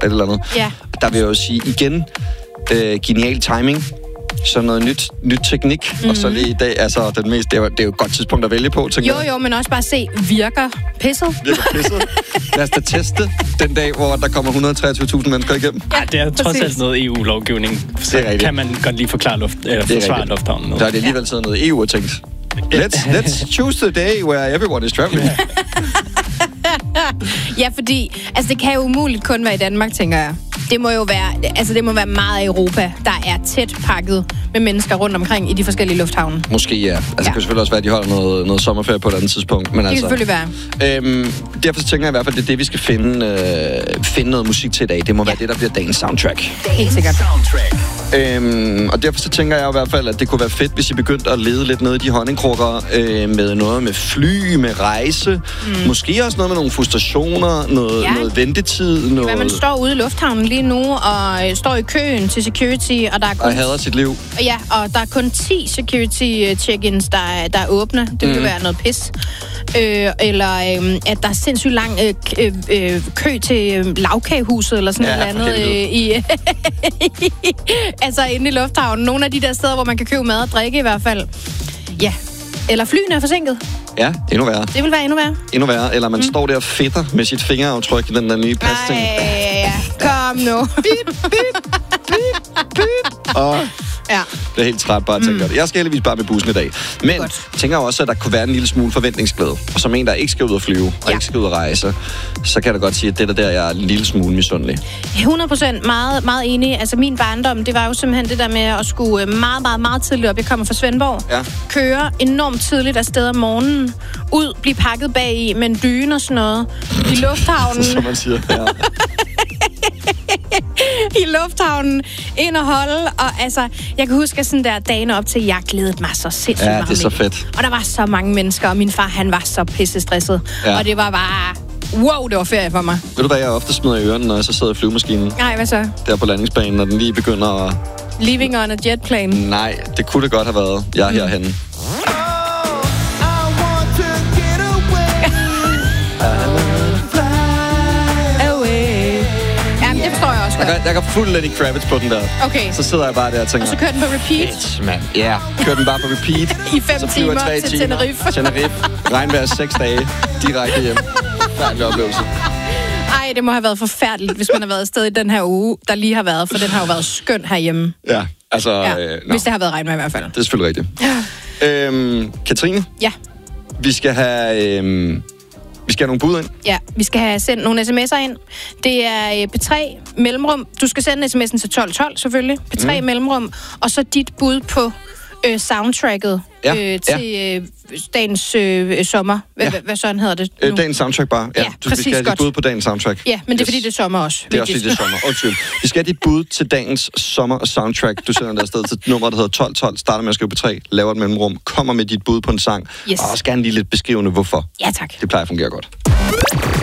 eller andet. Ja. Der vil jeg jo sige igen, genial timing. Så noget nyt teknik, og så lige i dag, altså det er jo et godt tidspunkt at vælge på, tænker jeg. Jo, men også bare se, virker pisset. Lad os da teste den dag, hvor der kommer 123.000 mennesker igenm. Ja, det er trods alt noget EU-lovgivning. Så kan man godt lige forsvare lufthavnen noget. Der er det alligevel sådan noget EU og tænkt. Let's choose the day where everyone is traveling. Ja, fordi det kan jo umuligt kun være i Danmark, tænker jeg. Det må jo være meget af Europa, der er tæt pakket med mennesker rundt omkring i de forskellige lufthavne. Måske ja. Det kan selvfølgelig også være, at de holder noget sommerferie på et andet tidspunkt. Men det kan selvfølgelig være. Derfor så tænker jeg i hvert fald, det er det, vi skal finde noget musik til i dag. Det må være det, der bliver dagens soundtrack. Helt sikkert. Og derfor så tænker jeg i hvert fald, at det kunne være fedt, hvis I begyndte at lede lidt ned i de honningkrukker med noget med fly, med rejse. Måske også noget med nogle frustrationer, noget ventetid. Hvad man står ude i lufthavnen lige nu, og står i køen til security, og der er kun... Og hader sit liv. Ja, og der er kun 10 security check-ins, der er åbne. Det vil være noget pis. Eller at der er sindssygt lang kø til lavkagehuset, eller sådan noget andet. Inde i lufthavnen. Nogle af de der steder, hvor man kan købe mad og drikke i hvert fald. Ja. Eller flyene er forsinket. Ja, endnu værre. Det vil være endnu værre. Endnu værre. Eller man står der og fedter med sit fingeraftryk i den der nye pasting. Ja. Kom nu. Bip, bip, bip, bip. Ja. Det er helt træt bare at tænke det. Jeg skal heldigvis bare med bussen i dag. Men jeg tænker også, at der kunne være en lille smule forventningsglæde. Og som en, der ikke skal ud og flyve, og ikke skal ud og rejse, så kan jeg da godt sige, at det der jeg er en lille smule misundelig. 100% meget, meget enig. Altså min barndom, det var jo simpelthen det der med at skulle meget, meget, meget tidligt op. Jeg kommer fra Svendborg. Ja. Køre enormt tidligt afsted om morgenen. Ud, blive pakket bag i med en dyne og sådan noget. I lufthavnen. Som man siger, ja. I lufthavnen, ind og holde, og jeg kan huske sådan der dagen op til, jeg glædede mig så sindssygt meget. Ja, det er så fedt. Og der var så mange mennesker, og min far, han var så pissestresset. Ja. Og det var bare, wow, det var ferie for mig. Ved du hvad, jeg ofte smider i ørerne, når jeg så sidder i flyvemaskinen? Nej, hvad så? Der på landingsbanen, når den lige begynder at... Leaving on a jet plane? Nej, det kunne det godt have været. Jeg er herhenne. Jeg kan fuld Lenny Kravitz på den der. Okay. Så sidder jeg bare der og tænker... Og så kører den på repeat? Man. Ja, kører den bare på repeat. I 5 timer til Tenerife. Regnvejr 6 dage. Direkte hjem. Færdig oplevelse. Ej, det må have været forfærdeligt, hvis man har været afsted i den her uge, der lige har været, for den har jo været skøn herhjemme. Ja, altså... hvis det har været regnvejr i hvert fald. Det er selvfølgelig rigtigt. Katrine? Ja? Vi skal have nogle bud ind. Ja, vi skal have sendt nogle sms'er ind. Det er P3 mellemrum. Du skal sende sms'en til 1212 selvfølgelig. P3 mellemrum. Og så dit bud på soundtracket til dagens sommer. Hvad sådan hedder det nu? Dagens soundtrack bare. Ja, præcis, vi skal have dit bud på dagens soundtrack. Ja, men det er fordi, det er sommer også. Det er også fordi, det er sommer. Undskyld. Vi skal have dit bud til dagens sommer-soundtrack. Du sender det afsted til nummeret, der hedder 1212. Starter med at skrive P3, laver et mellemrum, kommer med dit bud på en sang. Og også gerne lige lidt beskrivende, hvorfor. Ja, tak. Det plejer at fungere godt.